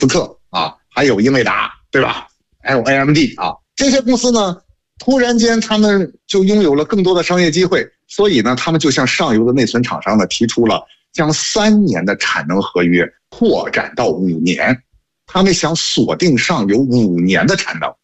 斯克啊，还有英伟达，对吧？还有 AMD 啊，这些公司呢，突然间他们就拥有了更多的商业机会，所以呢，他们就向上游的内存厂商呢提出了将3年的产能合约扩展到5年，他们想锁定上游5年的产能。